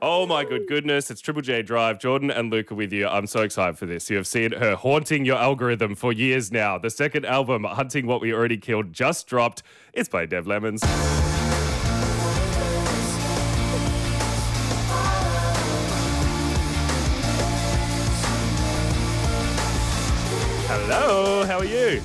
Oh my good goodness, it's Triple J Drive. Jordan and Luke are with you. I'm so excited for this. You have seen her haunting your algorithm for years now. The second album, Hunting What We Already Killed, just dropped. It's by Dev Lemons. Hello, how are you?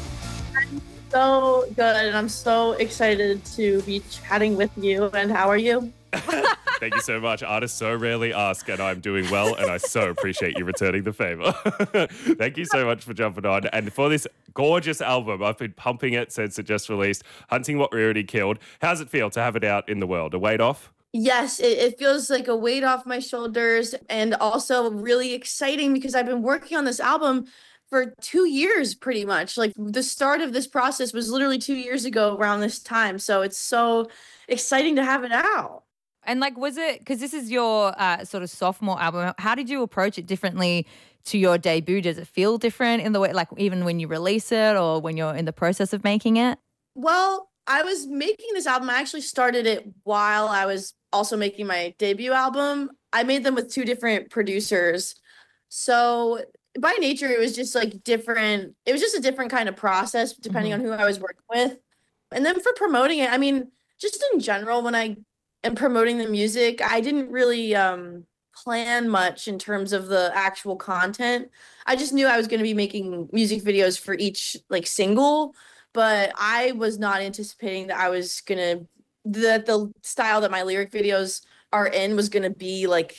So good, and I'm so excited to be chatting with you. And how are you? Thank you so much. Artists so rarely ask, and I'm doing well, and I so appreciate you returning the favor. Thank you so much for jumping on. And for this gorgeous album, I've been pumping it since it just released, Hunting What We Already Killed. How's it feel to have it out in the world? A weight off? Yes, it feels like a weight off my shoulders, and also really exciting because I've been working on this album for 2 years pretty much. Like the start of this process was literally 2 years ago around this time. So it's so exciting to have it out. And like, was it, because this is your sort of sophomore album, how did you approach it differently to your debut? Does it feel different in the way, like even when you release it or when you're in the process of making it? Well, I was making this album. I actually started it while I was also making my debut album. I made them with two different producers. So by nature, it was just like different. It was just a different kind of process depending on who I was working with. And then for promoting it, I mean, just in general, when I am promoting the music, I didn't really plan much in terms of the actual content. I just knew I was going to be making music videos for each like single, but I was not anticipating that I was going to, that the style that my lyric videos are in was going to be like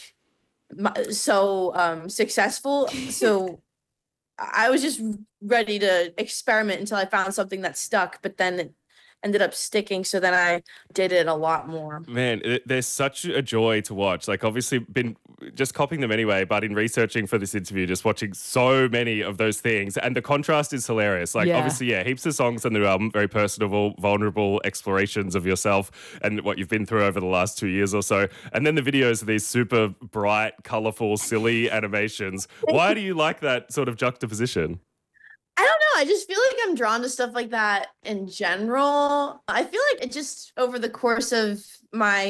so successful. So I was just ready to experiment until I found something that stuck, but then it ended up sticking. So then I did it a lot more. Man, there's such a joy to watch. Like, obviously, been just copying them anyway, but in researching for this interview, just watching so many of those things. And the contrast is hilarious. Like, obviously, heaps of songs on the album, very personable, vulnerable explorations of yourself and what you've been through over the last 2 years or so. And then the videos are these super bright, colorful, silly animations. Why do you like that sort of juxtaposition? I don't know. I just feel like I'm drawn to stuff like that in general. I feel like it just over the course of my